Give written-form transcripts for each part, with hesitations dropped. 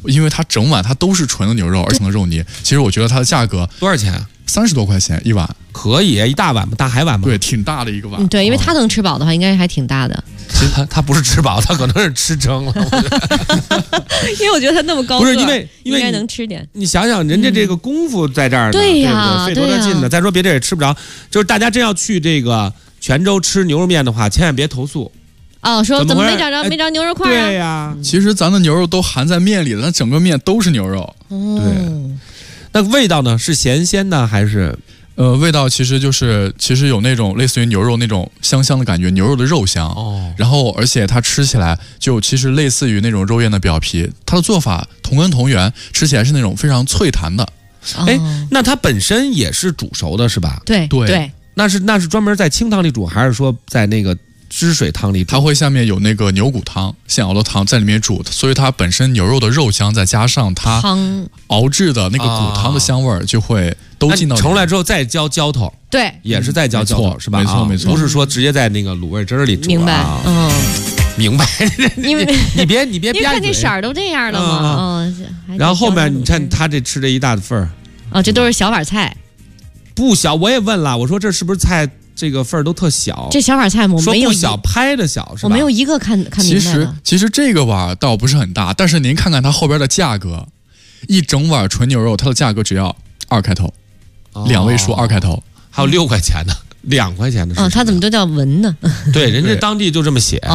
因为它整碗它都是纯的牛肉，而且的肉泥。其实我觉得它的价格多少钱啊 ？30多块钱一碗， 可以一大碗吗？大海碗吗？ 对，挺大的一个碗。 对，因为他能吃饱的话，应该还挺大的。 其实他不是吃饱，他可能是吃撑了。 因为我觉得他那么高个， 不是因为应该能吃点。 你想想，人家这个功夫在这儿呢， 对呀， 费多大劲呢？再说别的也吃不着，就是大家真要去这个泉州吃牛肉面的话，千万别投诉。 哦，说怎么没找牛肉块啊？ 对呀， 其实咱的牛肉都含在面里了，那整个面都是牛肉。 对，那味道呢？是咸鲜呢，还是？ 味道其实有那种类似于牛肉那种香香的感觉，牛肉的肉香。然后而且它吃起来就其实类似于那种肉燕的表皮，它的做法同根同源，吃起来是那种非常脆弹的。 那它本身也是煮熟的，是吧？ 对。 那是专门在清汤里煮，还是说在那个汁水汤里煮？ 它会下面有那个牛骨汤，现熬的汤在里面煮，所以它本身牛肉的肉香，再加上它熬制的那个骨汤的香味儿，就会都进到。 盛出来之后再浇浇头， 对， 也是再浇浇头，是吧？ 没错， 不是说直接在那个卤味汁里煮。 明白， 明白。 因为你别因为看这色儿都这样了嘛。 然后后面你看他这吃这一大份儿， 这都是小碗菜。 不小，我也问了，我说这是不是菜这个份儿都特小？ 这小碗菜我没有说不小，拍的小是吧？ 我没有一个看明白的。 其实这个碗倒不是很大，但是您看看它后边的价格，一整碗纯牛肉，它的价格只要2开头，2位数2开头， 还有6块钱的，2块钱的。 它怎么都叫文呢？ 对，人家当地就这么写。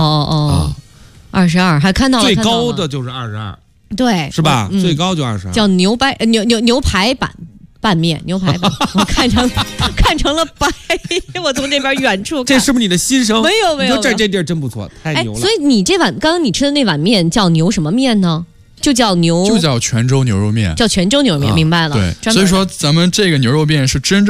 22，还看到了最高的就是22， 对， 是吧？最高就22， 叫牛排拌面，牛排拌，我看成了白。我从这边远处看， 这是不是你的心声？ 没有。 你说这地儿真不错，太牛了。 所以你刚刚你吃的那碗面叫牛什么面呢？就叫泉州牛肉面，叫泉州牛肉面，明白了。 对，所以说咱们这个牛肉面是真正